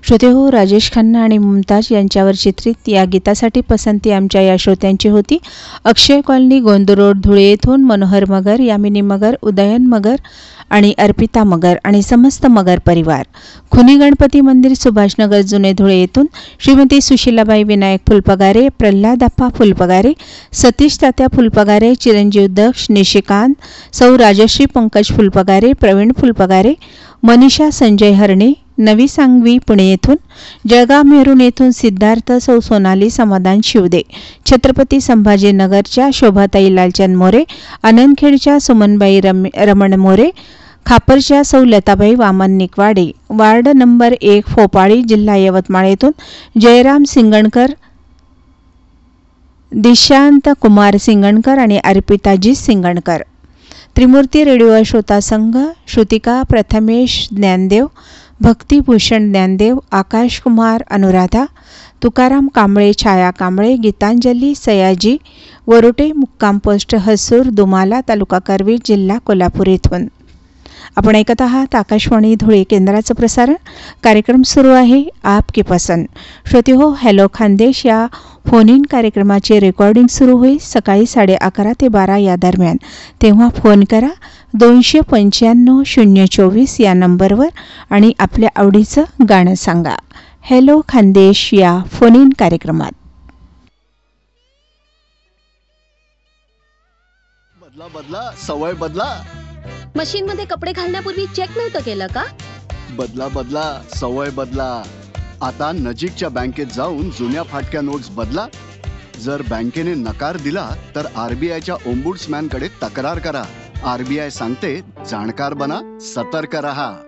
श्रोते हो, राजेश खन्ना आणि मुमताज यांच्यावर चित्रित या गीतासाठी पसंती आमच्या या श्रोत्यांची होती. अक्षय कॉलनी, गोंद रोड, धुळे येथून मनोहर मगर, यामिनी मगर, उदयन मगर आणि अर्पिता मगर आणि समस्त मगर परिवार. खुनी गणपती मंदिर, सुभाषनगर, जुने धुळे येथून श्रीमती सुशीलाबाई विनायक फुलपगारे, प्रल्हादप्पा फुलपगारे, सतीश तात्या फुलपगारे, चिरंजीव दक्ष, निशिकांत, सौ राजश्री पंकज फुलपगारे, प्रवीण फुलपगारे, मनीषा संजय हरणे, नवी सांगवी पुणे येथून, जळगाव मेरून येथून सिद्धार्थ, सौ सोनाली समाधान शिवदे, छत्रपती संभाजीनगरच्या शोभाताई लालचंद मोरे, आनंदखेडच्या सुमनबाई रमण मोरे, खापरच्या सौ लताबाई वामन निकवाडे, वार्ड नंबर 1 फोपाळी, जिल्हा यवतमाळ येथून जयराम सिंगणकर, दिशांत कुमार सिंगणकर आणि अर्पिताजी सिंगणकर. त्रिमूर्ती रेडिओ श्रोता संघ, श्रुतिका प्रथमेश ज्ञानदेव, भक्तिभूषण ज्ञानदेव, आकाश कुमार, अनुराधा, तुकाराम कांबळे, छाया कांबळे, गीतांजली, सयाजी वरोटे, मुक्काम पोस्ट हसूर, दुमाला, तालुका करवीर, जिल्हा कोल्हापूर येथून. आपण ऐकत आहात आकाशवाणी धुळे केंद्राचं प्रसारण. कार्यक्रम सुरू आहे आपकी पसंद. श्रोते हो, हॅलो खानदेश या फोन इन कार्यक्रमाचे रेकॉर्डिंग सुरू होईल सकाळी 11:30 ते 12 या दरम्यान. तेव्हा फोन करा 295-024 या नंबरवर आणि आपल्या आवडीचं गाणं सांगा. हॅलो खानदेश या फोन इन कार्यक्रमात. बदला बदला सवय बदला. मशीन मध्ये कपडे घालण्यापूर्वी चेक नव्हतं केलं का? बदला बदला सवय बदला. आता नजीकच्या बँकेत जाऊन जुन्या फाटक्या नोट्स बदला. जर बँकेने नकार दिला तर आरबीआयच्या ओम्बुड्समॅन कडे तक्रार करा. आरबीआय सांगते, जाणकार बना, सतर्क रहा.